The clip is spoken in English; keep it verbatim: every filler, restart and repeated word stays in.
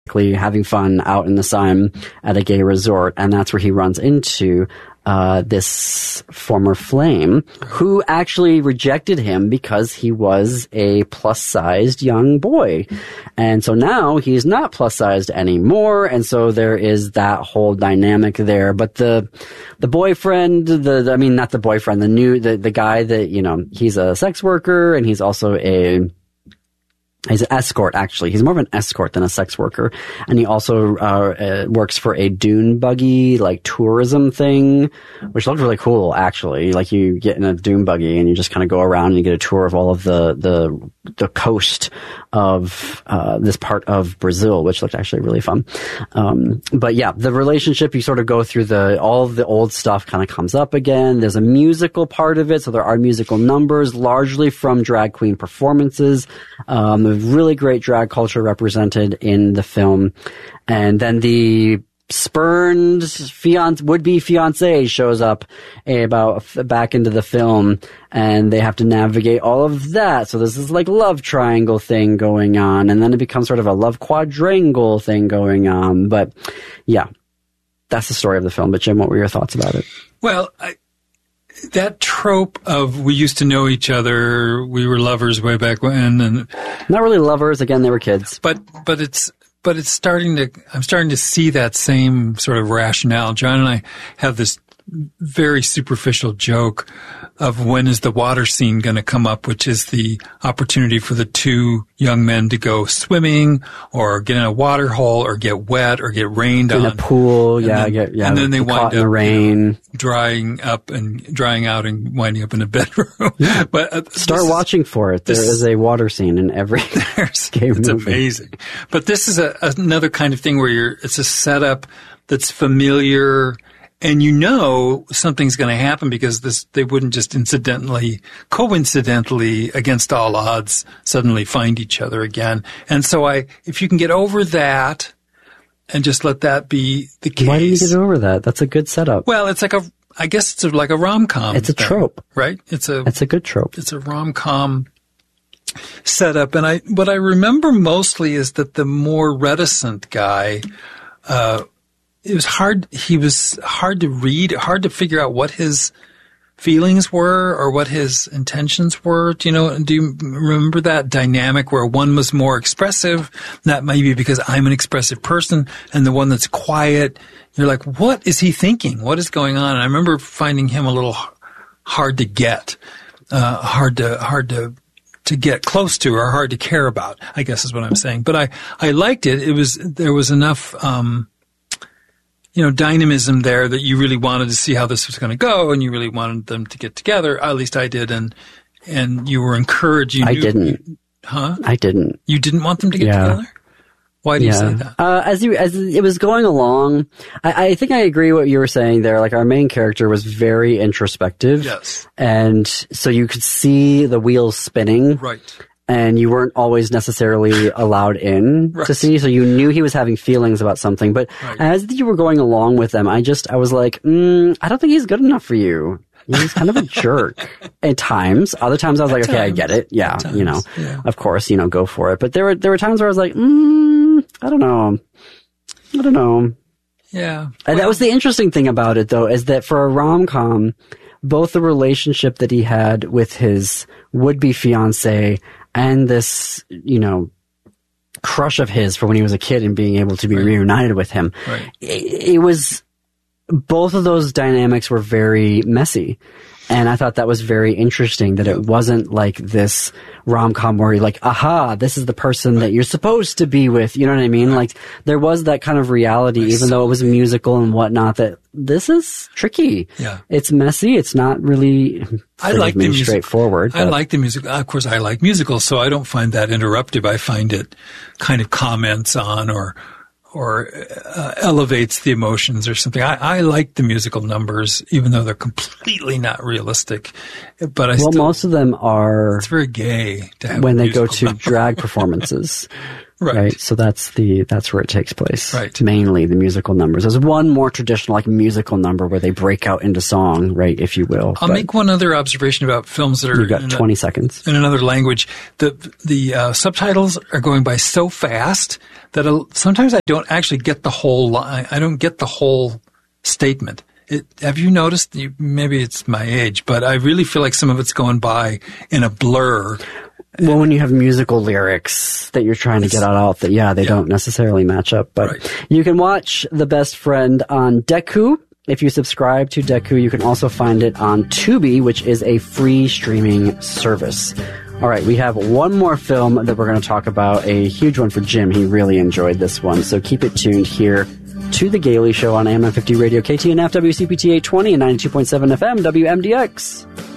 having fun out in the sun at a gay resort, and that's where he runs into uh this former flame who actually rejected him because he was a plus-sized young boy. And so now he's not plus-sized anymore, and so there is that whole dynamic there. But the the boyfriend, the, the I mean not the boyfriend, the new the, the guy that, you know, he's a sex worker, and he's also a He's an escort, actually. He's more of an escort than a sex worker. And he also uh, uh works for a dune buggy, like, tourism thing, which looked really cool, actually. Like, you get in a dune buggy and you just kind of go around and you get a tour of all of the the the coast of uh this part of Brazil, which looked actually really fun. Um But yeah, the relationship, you sort of go through the, all of the old stuff kind of comes up again. There's a musical part of it, so there are musical numbers, largely from drag queen performances. Um Really great drag culture represented in the film. And then the spurned fiance, would-be fiance shows up about back into the film, and they have to navigate all of that. So there's this like love triangle thing going on, and then it becomes sort of a love quadrangle thing going on. But yeah, that's the story of the film. But Jim, what were your thoughts about it? Well, I that trope of we used to know each other, we were lovers way back when, and not really lovers. Again, they were kids. But but it's but it's starting to. I'm starting to see that same sort of rationale. John and I have this very superficial joke of when is the water scene going to come up, which is the opportunity for the two young men to go swimming or get in a water hole or get wet or get rained in on. In a pool, and yeah, then, get, yeah. And then they wind up in the rain, you know, drying up and drying out and winding up in a bedroom. Yeah. But uh, start watching for it. There this, is a water scene in every gay movie. It's amazing. But this is a, another kind of thing where you're, it's a setup that's familiar. And you know something's going to happen because this, they wouldn't just incidentally, coincidentally, against all odds, suddenly find each other again. And so I, if you can get over that and just let that be the case. Why do you get over that? That's a good setup. Well, it's like a, I guess it's like a rom-com. It's a thing, trope. Right? It's a, it's a good trope. It's a rom-com setup. And I, what I remember mostly is that the more reticent guy, uh, it was hard, he was hard to read, hard to figure out what his feelings were or what his intentions were. Do you know, do you remember that dynamic where one was more expressive? That may be because I'm an expressive person, and the one that's quiet, you're like, what is he thinking? What is going on? And I remember finding him a little hard to get, uh, hard to, hard to, to get close to or hard to care about, I guess is what I'm saying. But I, I liked it. It was, there was enough, um, you know, dynamism there that you really wanted to see how this was going to go, and you really wanted them to get together. At least I did, and and you were encouraged. You I knew, didn't. Huh? I didn't. You didn't want them to get yeah. together? Why do yeah. you say that? Uh, as you as it was going along, I, I think I agree what you were saying there. Like, our main character was very introspective. Yes. And so you could see the wheels spinning. Right. And you weren't always necessarily allowed in right. to see, so you knew he was having feelings about something. But right. as you were going along with them, I just, I was like, mm, I don't think he's good enough for you. He's kind of a jerk at times. Other times I was at like, times. okay, I get it. Yeah, times, you know, yeah. of course, you know, go for it. But there were, there were times where I was like, mm, I don't know. I don't know. Yeah. And well, that was the interesting thing about it, though, is that for a rom-com, both the relationship that he had with his would-be fiancé and this, you know, crush of his for when he was a kid and being able to be right. reunited with him. Right. It, it was, both of those dynamics were very messy. And I thought that was very interesting, that it wasn't like this rom-com where you're like, aha, this is the person right. that you're supposed to be with. You know what I mean? Right. Like, there was that kind of reality, even though it was musical and whatnot, that this is tricky. Yeah. It's messy. It's not really I like the music. straightforward. I like the music. Of course, I like musicals, so I don't find that interruptive. I find it kind of comments on or or uh, elevates the emotions or something. I, I like the musical numbers, even though they're completely not realistic. But I well, still, most of them are. It's very gay to have when they go to number. drag performances. Right. right. So that's the that's where it takes place. Right. Mainly the musical numbers. There's one more traditional like musical number where they break out into song, right, if you will. I'll but make one other observation about films that are you've got in twenty a, seconds. in another language. The the uh, subtitles are going by so fast that a, sometimes I don't actually get the whole line. I don't get the whole statement. It, have you noticed? You, maybe it's my age, but I really feel like some of it's going by in a blur. Well, when you have musical lyrics that you're trying to get out, that yeah, they yeah. don't necessarily match up. But right. you can watch The Best Friend on Deku. If you subscribe to Deku, you can also find it on Tubi, which is a free streaming service. All right, we have one more film that we're going to talk about, a huge one for Jim. He really enjoyed this one, so keep it tuned here to The Gailey Show on A M nine fifty Radio, K T N F, W C P T eight twenty, and ninety-two point seven F M, W M D X.